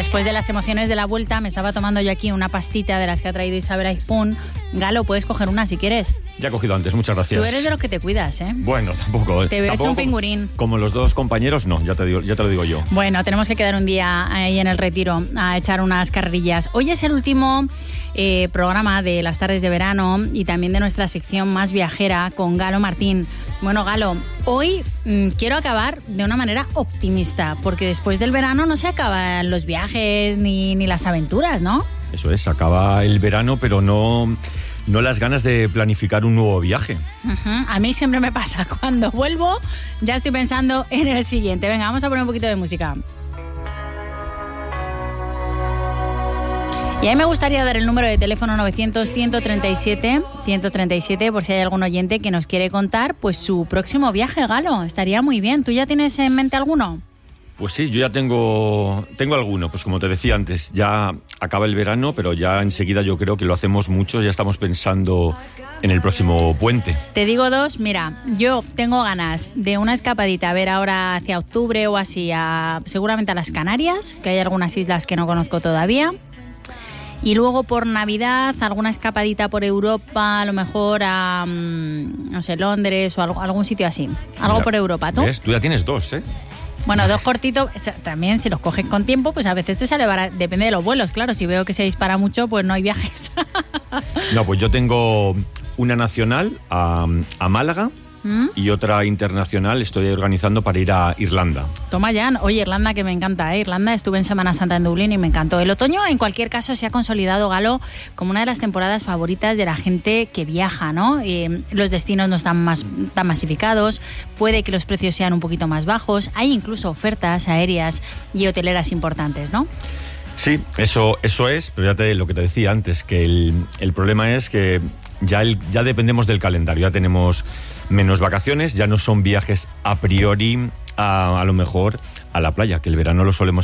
después de las emociones de la vuelta, me estaba tomando yo aquí una pastita de las que ha traído Isabel Aizpún. Galo, puedes coger una si quieres. Ya he cogido antes, muchas gracias. Tú eres de los que te cuidas, ¿eh? Bueno, tampoco. Te veo hecho un pingurín. Como los dos compañeros, no, ya te lo digo yo. Bueno, tenemos que quedar un día ahí en el Retiro a echar unas carrerillas. Hoy es el último programa de las tardes de verano y también de nuestra sección más viajera con Galo Martín. Bueno, Galo, hoy quiero acabar de una manera optimista, porque después del verano no se acaban los viajes ni las aventuras, ¿no? Eso es, acaba el verano, pero no las ganas de planificar un nuevo viaje. A mí siempre me pasa, cuando vuelvo ya estoy pensando en el siguiente. Venga, vamos a poner un poquito de música. Y a mí me gustaría dar el número de teléfono 900-137-137 por si hay algún oyente que nos quiere contar pues su próximo viaje, Galo. Estaría muy bien. ¿Tú ya tienes en mente alguno? Pues sí, yo ya tengo alguno. Pues como te decía antes, ya acaba el verano, pero ya enseguida yo creo que lo hacemos muchos. Ya estamos pensando en el próximo puente. Te digo dos, mira, yo tengo ganas de una escapadita, a ver ahora hacia octubre o así, seguramente a las Canarias, que hay algunas islas que no conozco todavía. Y luego por Navidad, alguna escapadita por Europa, a lo mejor a, no sé, Londres o algún sitio así. Algo Mira, por Europa, ¿tú? ¿Ves? Tú ya tienes dos, ¿eh? Bueno, dos cortitos. También si los coges con tiempo, pues a veces te sale barato. Depende de los vuelos, claro. Si veo que se dispara mucho, pues no hay viajes. No, pues yo tengo una nacional a Málaga. Y otra internacional estoy organizando para ir a Irlanda. Toma ya. Oye, Irlanda, que me encanta, ¿eh? Irlanda, estuve en Semana Santa en Dublín y me encantó. El otoño, en cualquier caso, se ha consolidado, Galo, como una de las temporadas favoritas de la gente que viaja, ¿no? Los destinos no están tan masificados, puede que los precios sean un poquito más bajos, hay incluso ofertas aéreas y hoteleras importantes, ¿no? Sí, eso es, pero lo que te decía antes, que el problema es que ya dependemos del calendario, ya tenemos menos vacaciones, ya no son viajes a priori a lo mejor a la playa, que el verano lo solemos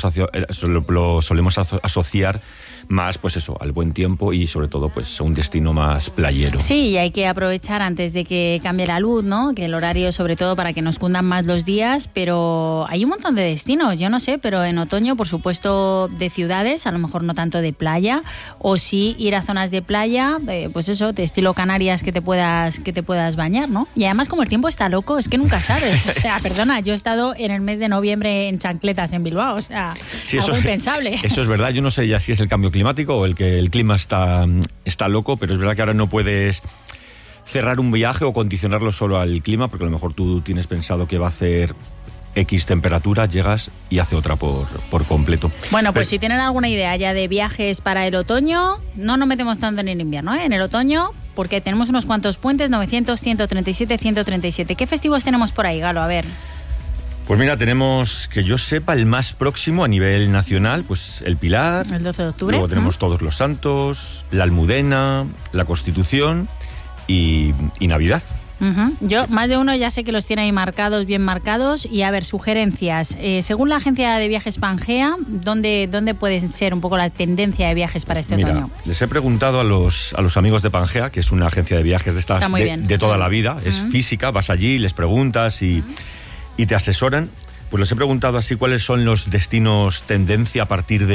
asociar más, pues eso, al buen tiempo y sobre todo pues a un destino más playero. Sí, y hay que aprovechar antes de que cambie la luz, ¿no? Que el horario, sobre todo, para que nos cundan más los días, pero hay un montón de destinos, yo no sé, pero en otoño, por supuesto, de ciudades, a lo mejor no tanto de playa, o sí ir a zonas de playa, pues eso, de estilo Canarias, que te puedas bañar, ¿no? Y además, como el tiempo está loco, es que nunca sabes. O sea, perdona, yo he estado en el mes de noviembre en chancletas en Bilbao, o sea, sí, algo impensable. Eso es verdad, yo no sé ya si es el cambio climático o el que el clima está loco, pero es verdad que ahora no puedes cerrar un viaje o condicionarlo solo al clima, porque a lo mejor tú tienes pensado que va a hacer X temperatura, llegas y hace otra por completo. Bueno, pues si tienen alguna idea ya de viajes para el otoño, no nos metemos tanto en el invierno, ¿eh? En el otoño, porque tenemos unos cuantos puentes, 900, 137, 137. ¿Qué festivos tenemos por ahí, Galo? A ver. Pues mira, tenemos, que yo sepa, el más próximo a nivel nacional, pues el Pilar. El 12 de octubre. Luego tenemos Todos los Santos, la Almudena, la Constitución y Navidad. Yo, más de uno ya sé que los tiene ahí marcados, bien marcados. Y a ver, sugerencias. Según la agencia de viajes Pangea, ¿dónde puede ser un poco la tendencia de viajes para este otoño? Les he preguntado a los amigos de Pangea, que es una agencia de viajes de estas de toda la vida, es física, vas allí, les preguntas y te asesoran. Pues les he preguntado así cuáles son los destinos tendencia a partir de